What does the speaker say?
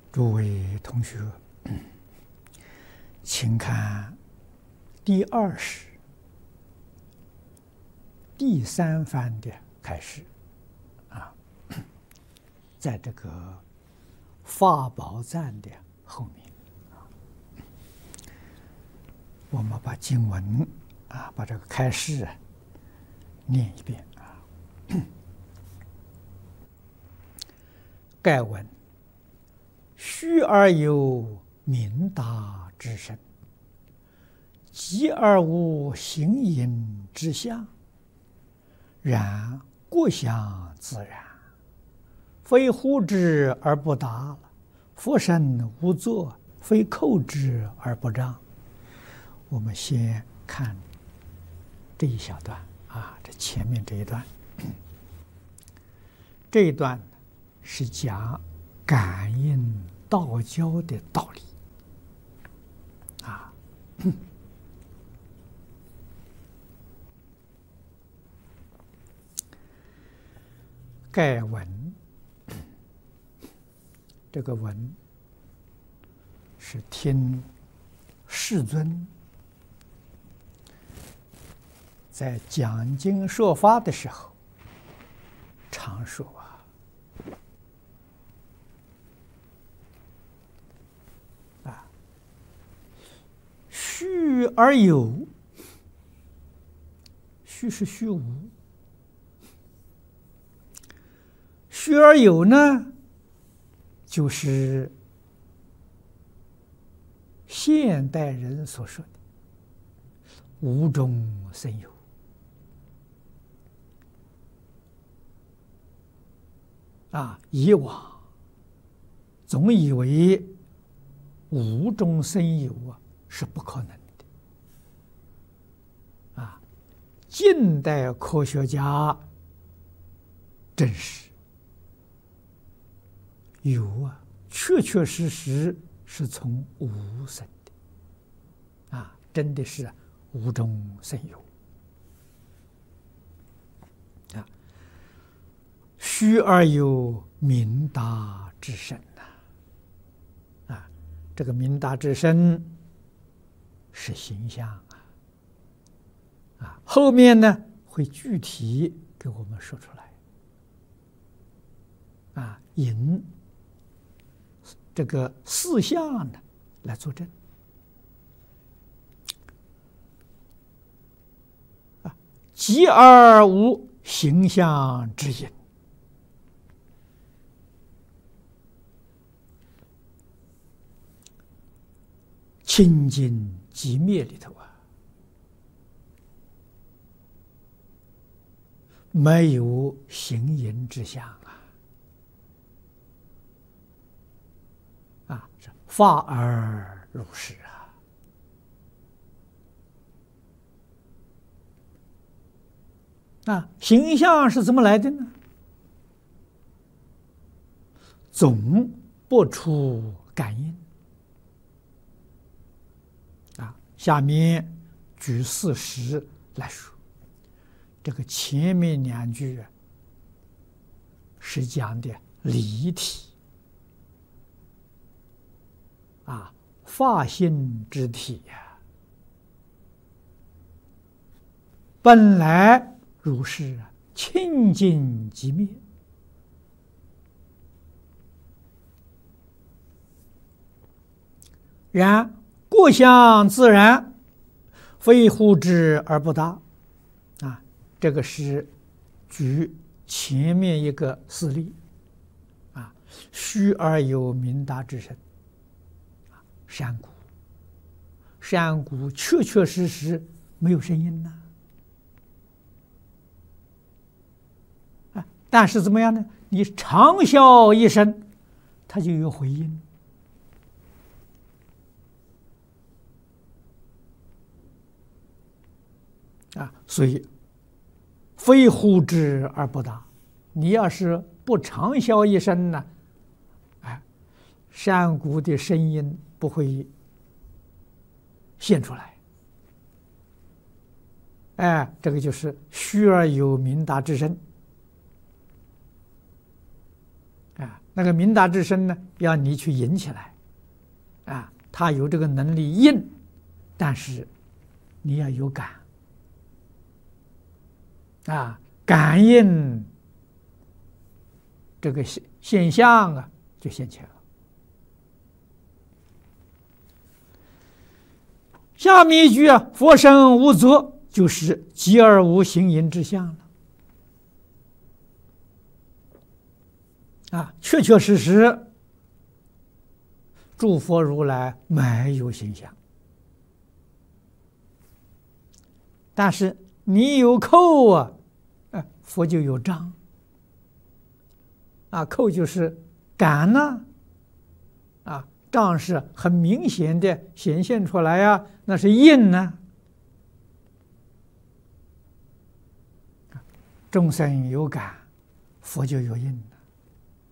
诸位同学，请看第20第3番的开始啊，在这个法宝赞的后面我们把经文把这个开示念一遍盖文：虚而有明达之身，寂而无形影之相，然过相自然，非呼之而不答，佛身无作，非叩之而不彰。我们先看这一小段这前面这一段，这一段是讲感应道交的道理盖文，这个文是听世尊在讲经说法的时候常说虚而有，虚是虚无，虚而有呢，就是现代人所说的无中生有以往总以为无中生有是不可能的近代科学家证实有确确实实是从无生的真的是无中生有虚而有明达之身这个明达之身是形象后面呢会具体给我们说出来引这个四相呢来作证寂而无形象之隐，清净寂灭里头没有形影之相法而如是形象是怎么来的呢？总不出感应下面举事实来说，这个前面2句是讲的离体法性之体本来如是清净寂灭，然过相自然，非呼之而不答这个是举前面一个事例虚而有明达之身，山谷确确实实没有声音但是怎么样呢？你长啸一声，它就有回音所以非呼之而不答。你要是不长啸一声呢，山谷的声音不会现出来这个就是虚而有明达之身那个明达之身呢，要你去引起来，啊，他有这个能力应，但是你要有感，啊，感应这个现象啊，就现前了。下面一句啊，佛身无作，就是寂而无形影之相了。啊，确确实实，诸佛如来没有形象，但是你有扣啊，佛就有障。啊，扣就是感呢，啊，障是很明显的显现出来呀，那是应呢。众生有感，佛就有应。